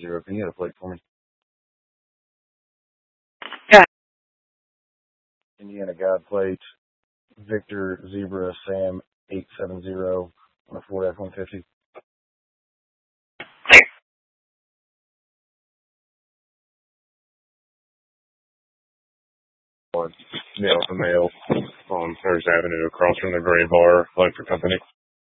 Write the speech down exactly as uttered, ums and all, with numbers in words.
Zero. Can you hit a plate for me? Yeah. Indiana Guide plate. Victor Zebra Sam eight seven zero on a Ford F one fifty. Mail to mail on Thursday Avenue across from the Gray Bar Electric Company.